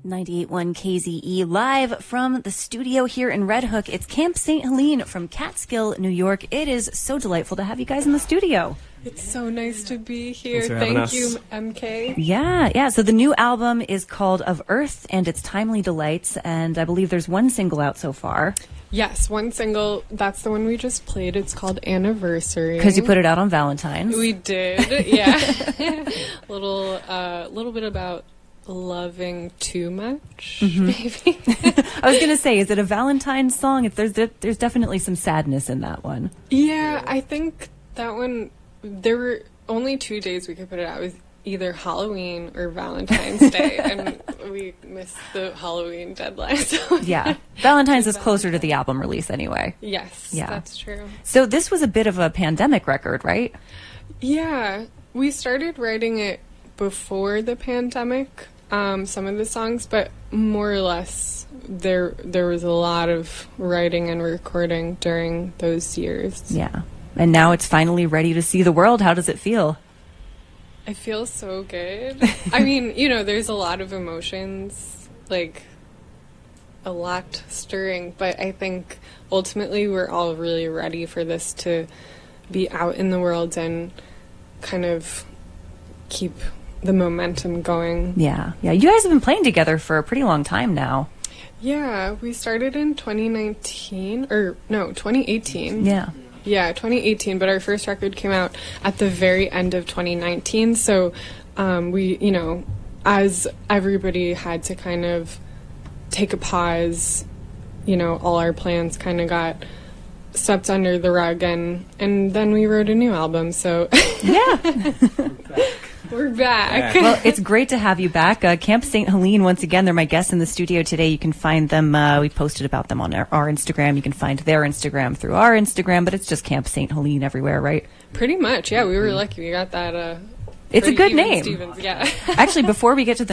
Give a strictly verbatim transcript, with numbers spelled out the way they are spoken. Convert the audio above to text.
ninety-eight point one K Z E live from the studio here in Red Hook. It's Camp Saint Helene from Catskill, New York. It is so delightful to have you guys in the studio. It's so nice to be here. Thank Thank you, you, M K. Yeah, yeah. So the new album is called Of Earth and Its Timely Delights, and I believe there's one single out so far. Yes, one single. That's the one we just played. It's called Anniversary. Because you put it out on Valentine's. We did, yeah. little, uh, little bit about loving too much, mm-hmm. maybe. I was gonna say, is it a Valentine's song? If there's de- there's definitely some sadness in that one. Yeah, I think that one. There were only two days we could put it out. It was either Halloween or Valentine's Day, and we missed the Halloween deadline. So yeah, Valentine's is closer to the album release anyway. Yes, yeah, that's true. So this was a bit of a pandemic record, right? Yeah, we started writing it before the pandemic. Um, some of the songs, but more or less, there there was a lot of writing and recording during those years. Yeah, and now it's finally ready to see the world. How does it feel? I feel so good. I mean, you know, there's a lot of emotions, like a lot stirring, but I think ultimately we're all really ready for this to be out in the world and kind of keep the momentum going. Yeah, yeah. You guys have been playing together for a pretty long time now. Yeah, we started in twenty nineteen, or no, twenty eighteen. Yeah. Yeah, twenty eighteen, but our first record came out at the very end of twenty nineteen, so um, we, you know, as everybody had to kind of take a pause, you know, all our plans kind of got swept under the rug, and, and then we wrote a new album, so... Yeah. We're back. Well, it's great to have you back. Uh, Camp Saint Helene, once again, they're my guests in the studio today. You can find them. Uh, we posted about them on our, our Instagram. You can find their Instagram through our Instagram, but it's just Camp Saint Helene everywhere, right? Pretty much, yeah. We were lucky. We got that. Uh, it's a good Even name. Stevens, yeah. Actually, before we get to the